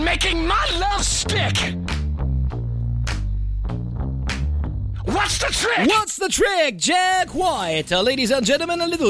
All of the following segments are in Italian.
making my love stick. What's the trick? What's the trick? Jack White, ladies and gentlemen, alle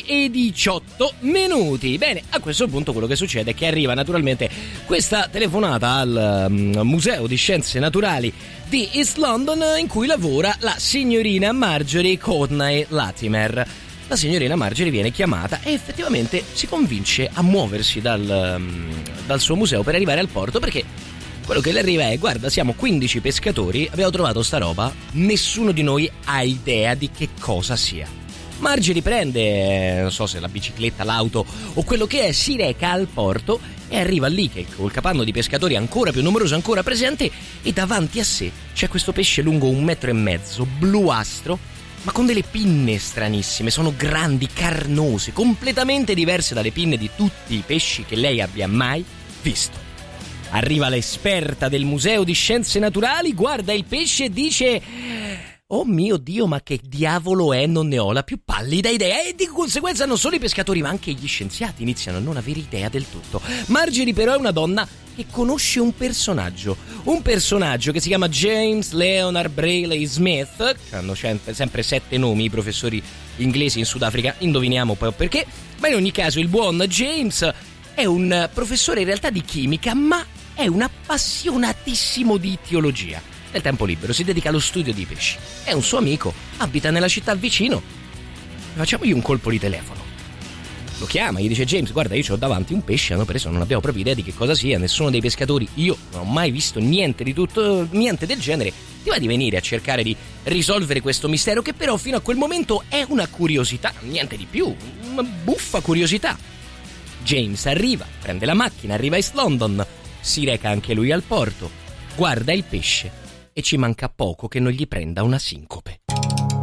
12:18. Bene, a questo punto quello che succede è che arriva naturalmente questa telefonata al Museo di Scienze Naturali di East London, in cui lavora la signorina Marjorie Courtney Latimer. La signorina Marjorie viene chiamata e effettivamente si convince a muoversi dal suo museo per arrivare al porto, perché quello che le arriva è: guarda, siamo 15 pescatori, abbiamo trovato sta roba, nessuno di noi ha idea di che cosa sia. Marjorie prende, non so se la bicicletta, l'auto o quello che è, si reca al porto e arriva lì che col capanno di pescatori ancora più numeroso, ancora presente, e davanti a sé c'è questo pesce lungo 1,5 metri, bluastro, ma con delle pinne stranissime. Sono grandi, carnose, completamente diverse dalle pinne di tutti i pesci che lei abbia mai visto. Arriva l'esperta del Museo di Scienze Naturali, guarda il pesce e dice: oh mio Dio, ma che diavolo è? Non ne ho la più pallida idea. E di conseguenza non solo i pescatori ma anche gli scienziati iniziano a non avere idea del tutto. Marjorie però è una donna che conosce un personaggio che si chiama James Leonard Brayley Smith. Hanno sempre 7 nomi i professori inglesi in Sudafrica, indoviniamo poi perché. Ma in ogni caso il buon James è un professore in realtà di chimica, ma è un appassionatissimo di itiologia. Nel tempo libero si dedica allo studio di pesci. È un suo amico, abita nella città vicino. Facciamogli un colpo di telefono. Lo chiama, gli dice: James, guarda, io ho davanti un pesce, hanno preso, non abbiamo proprio idea di che cosa sia, nessuno dei pescatori, io non ho mai visto niente di tutto, niente del genere. Ti va di venire a cercare di risolvere questo mistero, che però fino a quel momento è una curiosità, niente di più, una buffa curiosità. James arriva, prende la macchina, arriva a East London, si reca anche lui al porto, guarda il pesce e ci manca poco che non gli prenda una sincope.